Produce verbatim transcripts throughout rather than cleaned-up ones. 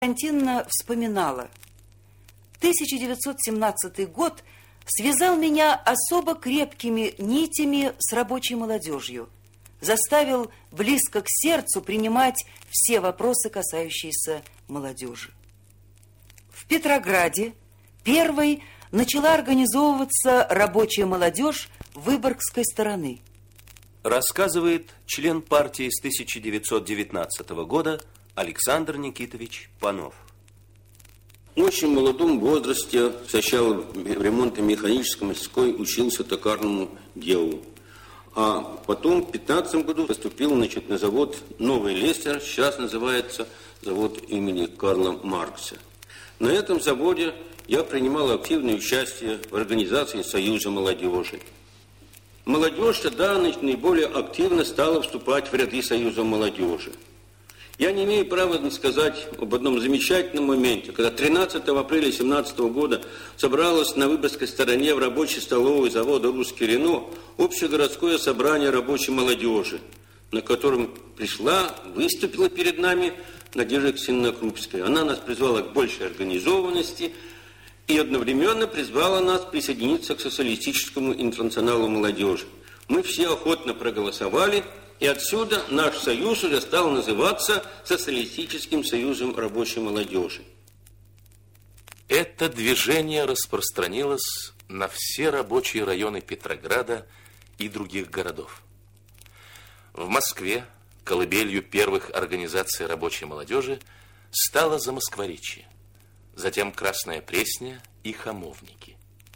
Константиновна вспоминала: тысяча девятьсот семнадцатый год связал меня особо крепкими нитями с рабочей молодежью, заставил близко к сердцу принимать все вопросы, касающиеся молодежи. В Петрограде первой начала организовываться рабочая молодежь Выборгской стороны. Рассказывает член партии с тысяча девятьсот девятнадцатого года Александр Никитович Панов. В очень молодом возрасте сначала в ремонтно-механической мастерской учился токарному делу. А потом в пятнадцатом году поступил, значит, на завод «Новый Лестер», сейчас называется завод имени Карла Маркса. На этом заводе я принимал активное участие в организации Союза молодежи. Молодежь тогда наиболее активно стала вступать в ряды Союза молодежи. Я не имею права сказать об одном замечательном моменте, когда тринадцатого апреля тысяча девятьсот семнадцатого года собралось на Выборгской стороне в рабочей столовой завода «Русский Рено» общегородское собрание рабочей молодежи, на котором пришла, выступила перед нами Надежда Алексеевна Крупская. Она нас призвала к большей организованности и одновременно призвала нас присоединиться к социалистическому интернационалу молодежи. Мы все охотно проголосовали, и отсюда наш союз уже стал называться Социалистическим союзом рабочей молодежи. Это движение распространилось на все рабочие районы Петрограда и других городов. В Москве колыбелью первых организаций рабочей молодежи стало Замоскворечье, затем Красная Пресня и Хамовники.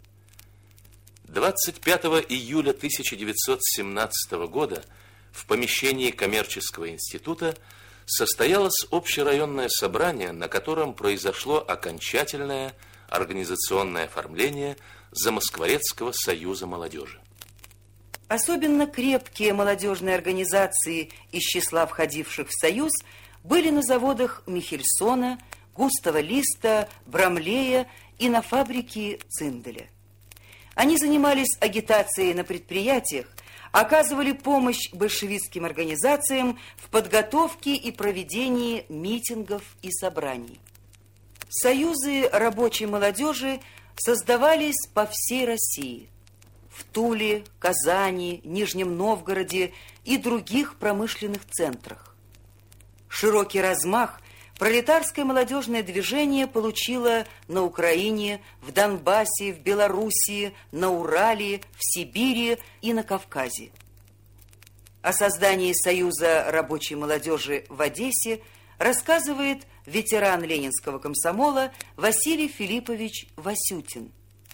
двадцать пятого июля тысяча девятьсот семнадцатого года в помещении коммерческого института состоялось общерайонное собрание, на котором произошло окончательное организационное оформление Замоскворецкого союза молодежи. Особенно крепкие молодежные организации из числа входивших в союз были на заводах Михельсона, Густава Листа, Брамлея и на фабрике Цинделя. Они занимались агитацией на предприятиях, оказывали помощь большевистским организациям в подготовке и проведении митингов и собраний. Союзы рабочей молодежи создавались по всей России: в Туле, Казани, Нижнем Новгороде и других промышленных центрах. Широкий размах пролетарское молодежное движение получило на Украине, в Донбассе, в Белоруссии, на Урале, в Сибири и на Кавказе. О создании Союза рабочей молодежи в Одессе рассказывает ветеран ленинского комсомола Василий Филиппович Васютин.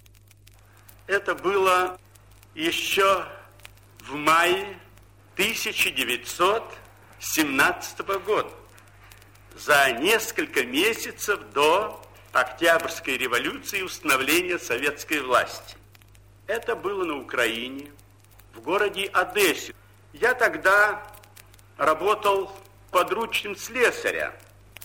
Это было еще в мае тысяча девятьсот семнадцатого года. За несколько месяцев до Октябрьской революции и установления советской власти. Это было на Украине, в городе Одессе. Я тогда работал подручным слесаря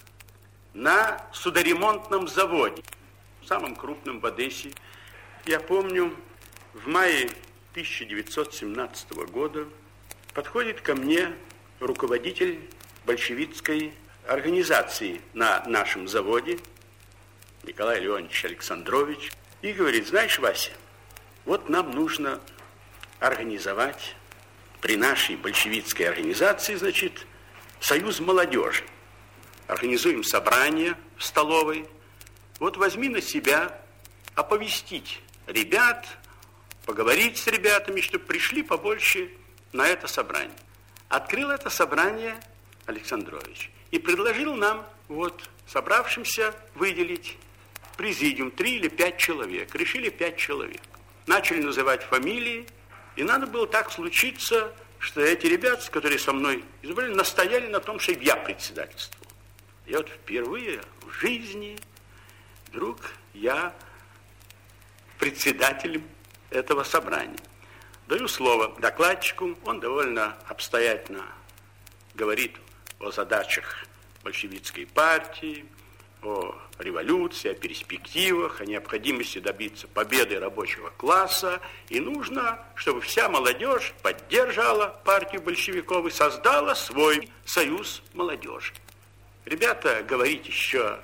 на судоремонтном заводе, самом крупном в Одессе. Я помню, в мае тысяча девятьсот семнадцатого года подходит ко мне руководитель большевистской организации на нашем заводе Николай Леонидович Александрович и говорит: знаешь, Вася, вот нам нужно организовать при нашей большевистской организации, значит, союз молодежи. Организуем собрание в столовой. Вот возьми на себя оповестить ребят, поговорить с ребятами, чтобы пришли побольше на это собрание. Открыл это собрание Александрович и предложил нам, вот, собравшимся, выделить президиум, три или пять человек. Решили пять человек. Начали называть фамилии, и надо было так случиться, что эти ребята, которые со мной избрали, настояли на том, чтобы я председательствовал. И вот впервые в жизни вдруг я председателем этого собрания. Даю слово докладчику, он довольно обстоятельно говорит о задачах большевистской партии, о революции, о перспективах, о необходимости добиться победы рабочего класса. И нужно, чтобы вся молодежь поддержала партию большевиков и создала свой союз молодежи. Ребята говорить еще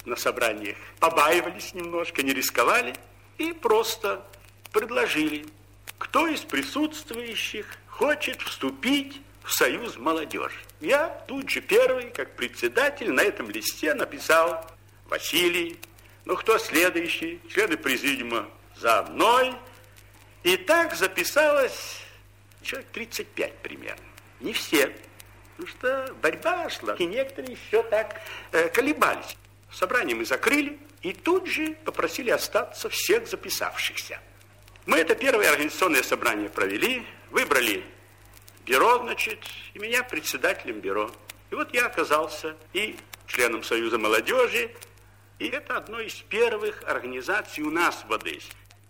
на собраниях побаивались немножко, не рисковали и просто предложили, кто из присутствующих хочет вступить в союз молодежи. Я тут же первый, как председатель, на этом листе написал Василий. Ну, кто следующий? Члены президиума за мной. И так записалось человек тридцать пять примерно. Не все. Потому что борьба шла, и некоторые еще так э, колебались. Собрание мы закрыли и тут же попросили остаться всех записавшихся. Мы это первое организационное собрание провели, выбрали бюро, значит, и меня председателем бюро. И вот я оказался и членом Союза молодежи, и это одно из первых организаций у нас в Одессе.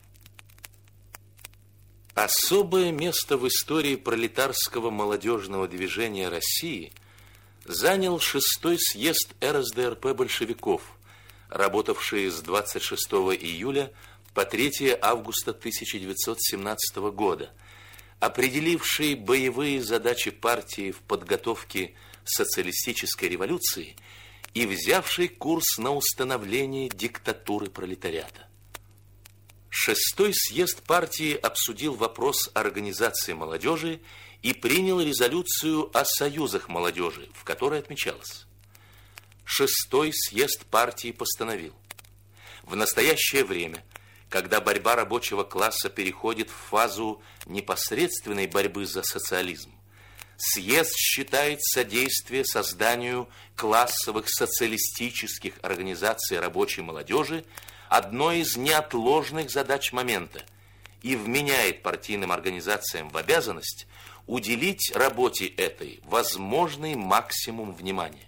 Особое место в истории пролетарского молодежного движения России занял шестой съезд эр эс дэ эр пэ большевиков, работавший с двадцать шестого июля по третьего августа тысяча девятьсот семнадцатого года, определивший боевые задачи партии в подготовке социалистической революции и взявший курс на установление диктатуры пролетариата. Шестой съезд партии обсудил вопрос организации молодежи и принял резолюцию о союзах молодежи, в которой отмечалось: Шестой съезд партии постановил: в настоящее время, когда борьба рабочего класса переходит в фазу непосредственной борьбы за социализм, съезд считает содействие созданию классовых социалистических организаций рабочей молодежи одной из неотложных задач момента и вменяет партийным организациям в обязанность уделить работе этой возможный максимум внимания.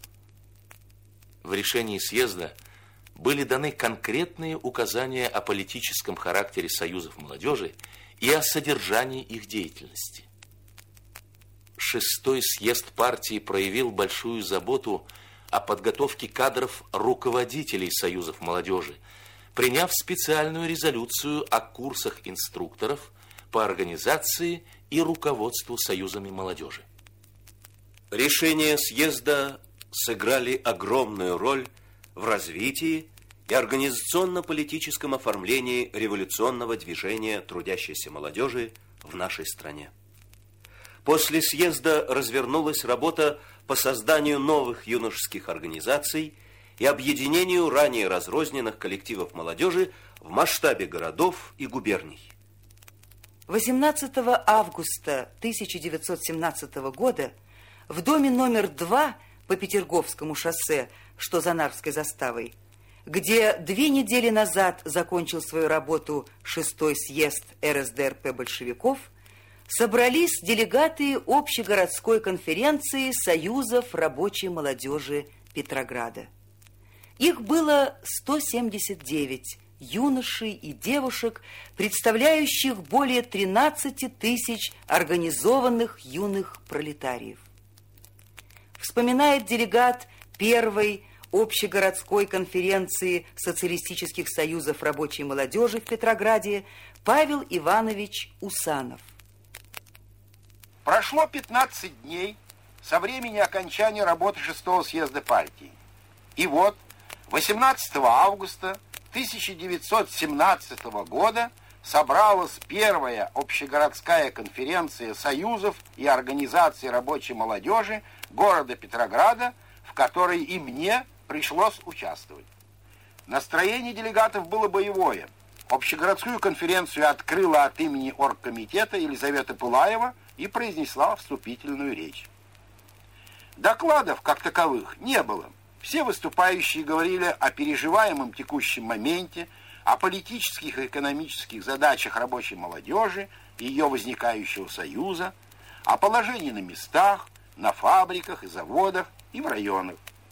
В решении съезда были даны конкретные указания о политическом характере союзов молодежи и о содержании их деятельности. Шестой съезд партии проявил большую заботу о подготовке кадров руководителей союзов молодежи, приняв специальную резолюцию о курсах инструкторов по организации и руководству союзами молодежи. Решения съезда сыграли огромную роль в развитии и организационно-политическом оформлении революционного движения трудящейся молодежи в нашей стране. После съезда развернулась работа по созданию новых юношеских организаций и объединению ранее разрозненных коллективов молодежи в масштабе городов и губерний. восемнадцатого августа тысяча девятьсот семнадцатого года в доме номер два по Петерговскому шоссе, что за Нарвской заставой, где две недели назад закончил свою работу шестой съезд эр эс дэ эр пэ большевиков, собрались делегаты общегородской конференции союзов рабочей молодежи Петрограда. Их было сто семьдесят девять юношей и девушек, представляющих более тринадцати тысяч организованных юных пролетариев. Вспоминает делегат первой общегородской конференции социалистических союзов рабочей молодежи в Петрограде Павел Иванович Усанов. Прошло пятнадцать дней со времени окончания работы шестого съезда партии. И вот восемнадцатого августа тысяча девятьсот семнадцатого года собралась первая общегородская конференция союзов и организаций рабочей молодежи города Петрограда, в которой и мне пришлось участвовать. Настроение делегатов было боевое. Общегородскую конференцию открыла от имени оргкомитета Елизавета Пылаева и произнесла вступительную речь. Докладов, как таковых, не было. Все выступающие говорили о переживаемом текущем моменте, о политических и экономических задачах рабочей молодежи и ее возникающего союза, о положении на местах, на фабриках и заводах и в районах.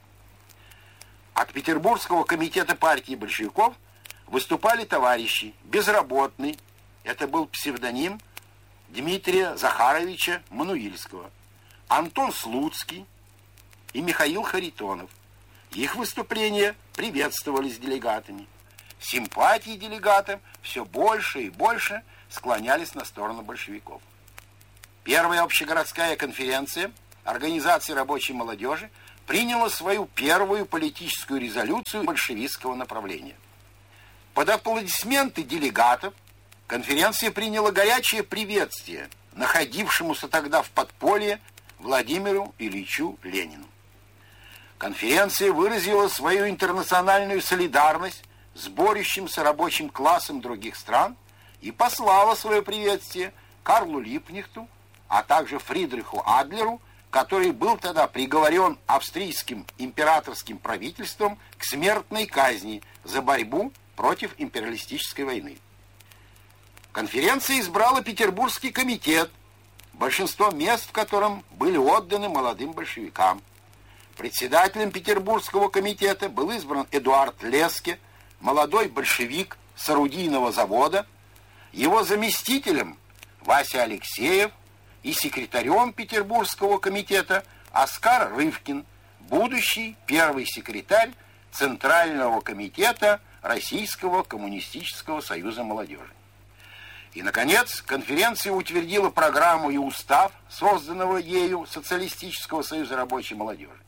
От Петербургского комитета партии большевиков выступали товарищи Безработный, это был псевдоним Дмитрия Захаровича Мануильского, Антон Слуцкий и Михаил Харитонов. Их выступления приветствовались делегатами. Симпатии делегатам все больше и больше склонялись на сторону большевиков. Первая общегородская конференция Организации рабочей молодежи приняла свою первую политическую резолюцию большевистского направления. Под аплодисменты делегатов конференция приняла горячее приветствие находившемуся тогда в подполье Владимиру Ильичу Ленину. Конференция выразила свою интернациональную солидарность с борющимся рабочим классом других стран и послала свое приветствие Карлу Липкнехту, а также Фридриху Адлеру, который был тогда приговорен австрийским императорским правительством к смертной казни за борьбу против империалистической войны. Конференция избрала Петербургский комитет, большинство мест в котором были отданы молодым большевикам. Председателем Петербургского комитета был избран Эдуард Леске, молодой большевик с орудийного завода, его заместителем Вася Алексеев и секретарем Петербургского комитета Оскар Рывкин, будущий первый секретарь Центрального комитета Российского коммунистического союза молодежи. И, наконец, конференция утвердила программу и устав созданного ею Социалистического союза рабочей молодежи.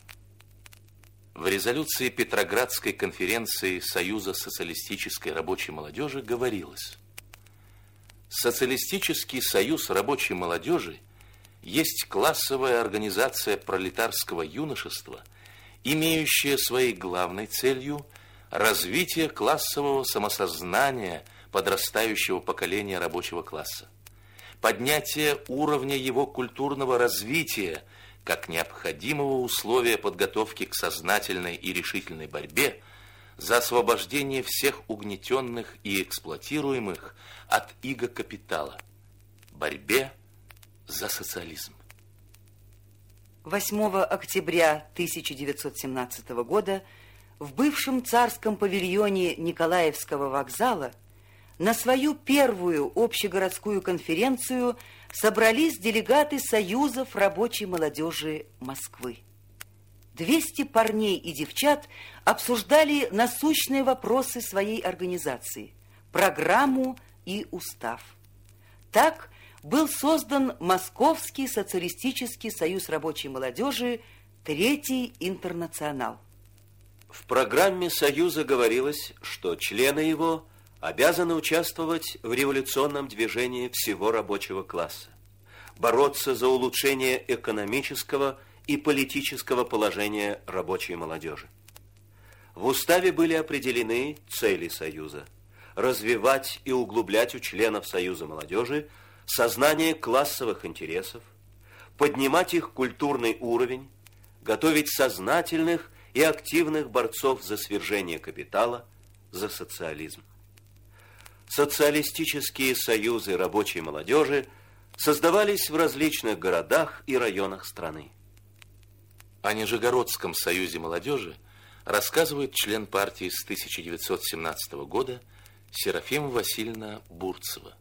В резолюции Петроградской конференции Союза социалистической рабочей молодежи говорилось: Социалистический союз рабочей молодежи есть классовая организация пролетарского юношества, имеющая своей главной целью развитие классового самосознания подрастающего поколения рабочего класса, поднятие уровня его культурного развития как необходимого условия подготовки к сознательной и решительной борьбе за освобождение всех угнетенных и эксплуатируемых от иго капитала, борьбе за социализм. восьмого октября тысяча девятьсот семнадцатого года в бывшем царском павильоне Николаевского вокзала на свою первую общегородскую конференцию собрались делегаты Союзов рабочей молодежи Москвы. двести парней и девчат обсуждали насущные вопросы своей организации, программу и устав. Так был создан Московский социалистический союз рабочей молодежи «Третий интернационал». В программе Союза говорилось, что члены его обязаны участвовать в революционном движении всего рабочего класса, бороться за улучшение экономического и политического положения рабочей молодежи. В уставе были определены цели Союза: развивать и углублять у членов Союза молодежи сознание классовых интересов, поднимать их культурный уровень, готовить сознательных и активных борцов за свержение капитала, за социализм. Социалистические союзы рабочей молодежи создавались в различных городах и районах страны. О Нижегородском союзе молодежи рассказывает член партии с тысяча девятьсот семнадцатого года Серафима Васильевна Бурцева.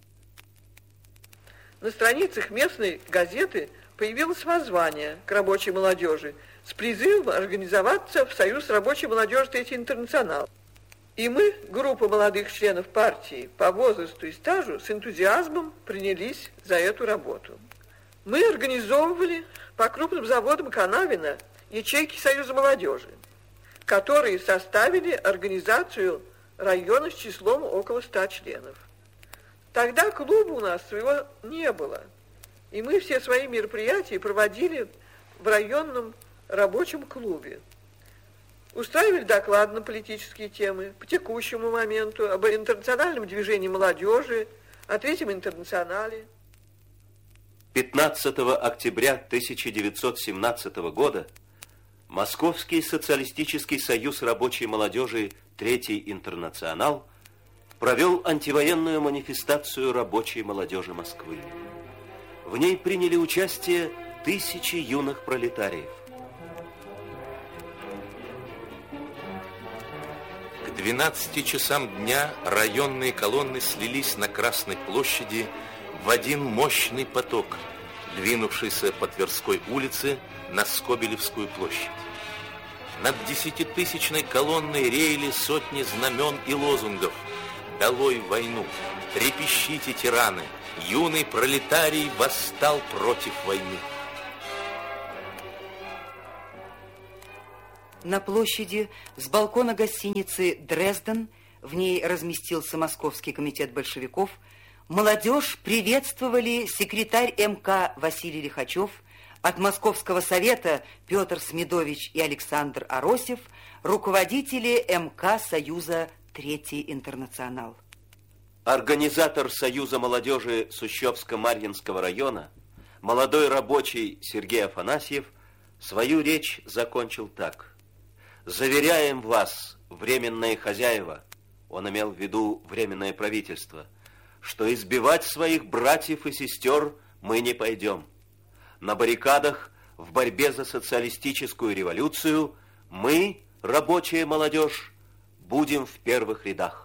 На страницах местной газеты появилось воззвание к рабочей молодежи с призывом организоваться в Союз рабочей молодежи «Третий интернационал». И мы, группа молодых членов партии по возрасту и стажу, с энтузиазмом принялись за эту работу. Мы организовывали по крупным заводам Канавина ячейки Союза молодежи, которые составили организацию района с числом около ста членов. Тогда клуба у нас своего не было, и мы все свои мероприятия проводили в районном рабочем клубе. Устраивали доклады на политические темы по текущему моменту, об интернациональном движении молодежи, о Третьем интернационале. пятнадцатого октября тысяча девятьсот семнадцатого года Московский социалистический союз рабочей молодежи «Третий интернационал» провел антивоенную манифестацию рабочей молодежи Москвы. В ней приняли участие тысячи юных пролетариев. К двенадцати часам дня районные колонны слились на Красной площади в один мощный поток, двинувшийся по Тверской улице на Скобелевскую площадь. Над десятитысячной колонной реяли сотни знамен и лозунгов: «Долой войну! Трепещите, тираны! Юный пролетарий восстал против войны!» На площади с балкона гостиницы «Дрезден», в ней разместился Московский комитет большевиков, молодежь приветствовали секретарь МК Василий Лихачев, от Московского совета Петр Смедович и Александр Аросев, руководители МК Союза «Третий интернационал». Организатор Союза молодежи Сущевско-Марьинского района, молодой рабочий Сергей Афанасьев, свою речь закончил так. «Заверяем вас, временные хозяева», он имел в виду временное правительство, что избивать своих братьев и сестер мы не пойдем. На баррикадах в борьбе за социалистическую революцию мы, рабочая молодежь, будем в первых рядах.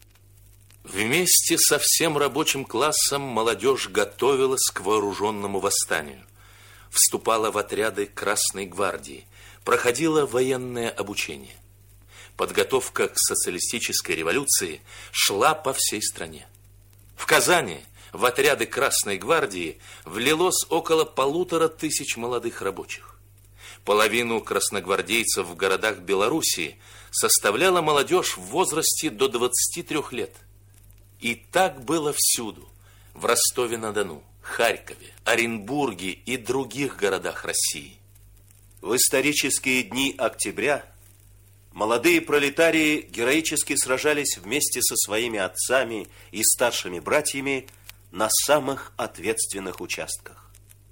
Вместе со всем рабочим классом молодежь готовилась к вооруженному восстанию. Вступала в отряды Красной гвардии, проходила военное обучение. Подготовка к социалистической революции шла по всей стране. В Казани в отряды Красной гвардии влилось около полутора тысяч молодых рабочих. Половину красногвардейцев в городах Белоруссии составляла молодежь в возрасте до двадцати трёх лет. И так было всюду: в Ростове-на-Дону, Харькове, Оренбурге и других городах России. В исторические дни октября молодые пролетарии героически сражались вместе со своими отцами и старшими братьями на самых ответственных участках.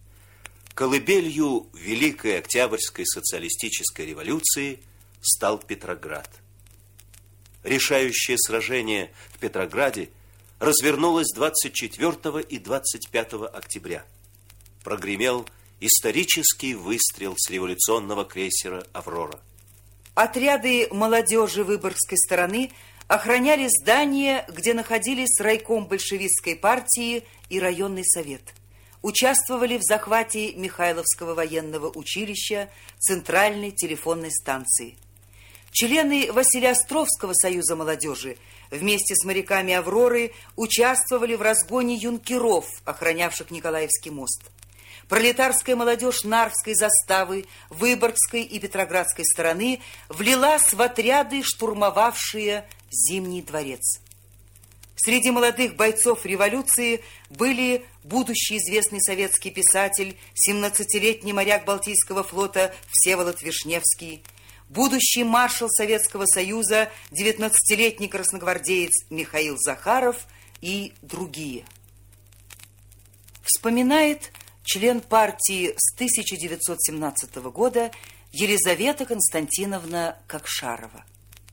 Колыбелью Великой Октябрьской социалистической революции стал Петроград. Решающее сражение в Петрограде развернулось двадцать четвёртого и двадцать пятого октября. Прогремел исторический выстрел с революционного крейсера «Аврора». Отряды молодежи Выборгской стороны охраняли здания, где находились райком большевистской партии и районный совет. Участвовали в захвате Михайловского военного училища, центральной телефонной станции. Члены Василеостровского союза молодежи вместе с моряками «Авроры» участвовали в разгоне юнкеров, охранявших Николаевский мост. Пролетарская молодежь Нарвской заставы, Выборгской и Петроградской стороны влилась в отряды, штурмовавшие Зимний дворец. Среди молодых бойцов революции были будущий известный советский писатель, семнадцатилетний моряк Балтийского флота Всеволод Вишневский, будущий маршал Советского Союза, девятнадцатилетний красногвардеец Михаил Захаров и другие. Вспоминает член партии с тысяча девятьсот семнадцатого года Елизавета Константиновна Кокшарова.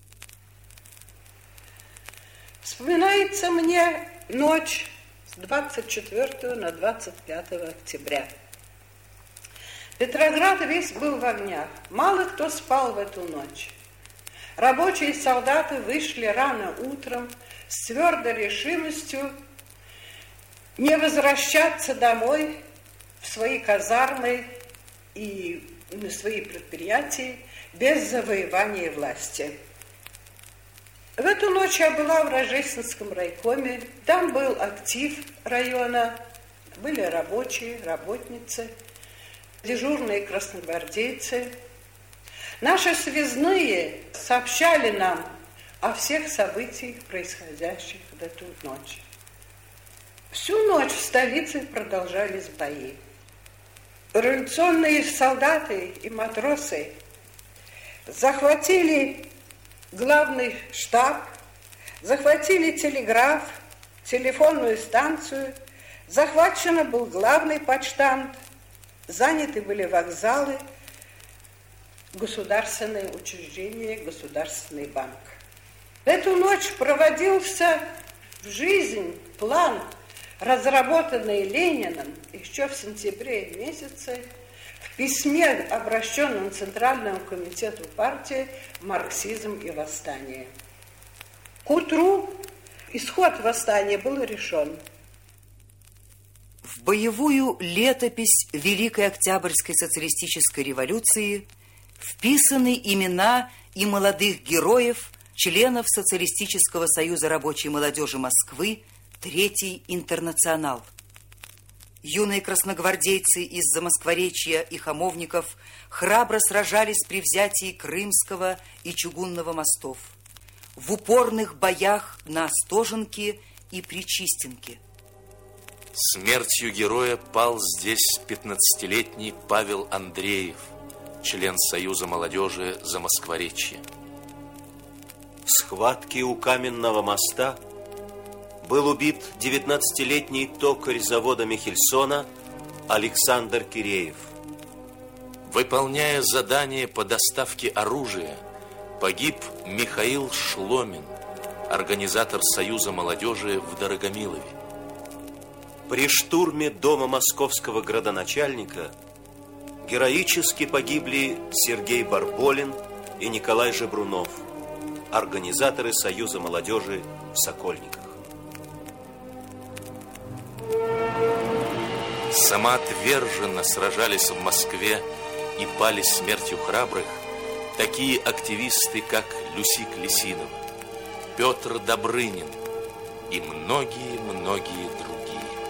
Вспоминается мне ночь с двадцать четвёртого на двадцать пятое октября. Петроград весь был в огнях. Мало кто спал в эту ночь. Рабочие и солдаты вышли рано утром с твердой решимостью не возвращаться домой в свои казармы и на свои предприятия без завоевания власти. В эту ночь я была в Рождественском райкоме. Там был актив района, были рабочие, работницы, дежурные красногвардейцы. Наши связные сообщали нам о всех событиях, происходящих в эту ночь. Всю ночь в столице продолжались бои. Революционные солдаты и матросы захватили главный штаб, захватили телеграф, телефонную станцию, захвачен был главный почтамт, заняты были вокзалы, государственные учреждения, государственный банк. В эту ночь проводился в жизнь план, разработанный Лениным еще в сентябре месяце в письме, обращенном к Центральному комитету партии «Марксизм и восстание». К утру исход восстания был решен. В боевую летопись Великой Октябрьской социалистической революции вписаны имена и молодых героев, членов Социалистического союза рабочей молодежи Москвы «Третий интернационал». Юные красногвардейцы из Замоскворечья и Хамовников храбро сражались при взятии Крымского и Чугунного мостов, в упорных боях на Остоженке и Причистенке. Смертью героя пал здесь пятнадцатилетний Павел Андреев, член Союза молодежи Замоскворечья. В схватке у Каменного моста был убит девятнадцатилетний токарь завода Михельсона Александр Киреев. Выполняя задание по доставке оружия, погиб Михаил Шломин, организатор Союза молодежи в Дорогомилове. При штурме дома московского градоначальника героически погибли Сергей Барболин и Николай Жебрунов, организаторы Союза молодежи в Сокольниках. Самоотверженно сражались в Москве и пали смертью храбрых такие активисты, как Люсик Лисинов, Петр Добрынин и многие-многие другие.